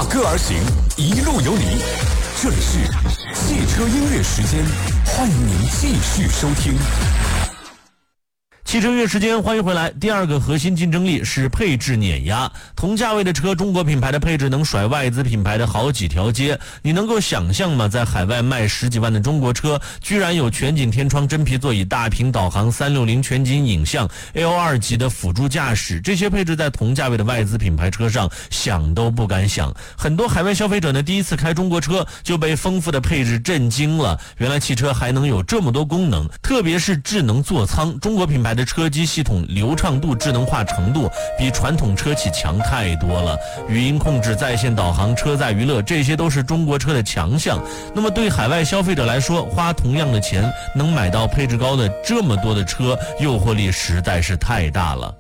歌而行，一路有你。这里是汽车音乐时间，欢迎您继续收听。 汽车音乐时间，欢迎回来。第二个核心竞争力是配置碾压。同价位的车，中国品牌的配置能甩外资品牌的好几条街。你能够想象吗？在海外卖10几万的中国车，居然有全景天窗、真皮座椅、大屏导航、360全景影像、L2 级的辅助驾驶，这些配置在同价位的外资品牌车上想都不敢想。很多海外消费者呢，第一次开中国车就被丰富的配置震惊了。原来汽车还能有这么多功能，特别是智能座舱，中国品牌的车机系统流畅度、智能化程度比传统车企强太多了。语音控制、在线导航、车载娱乐，这些都是中国车的强项。那么对海外消费者来说，花同样的钱能买到配置高的这么多的车，诱惑力实在是太大了。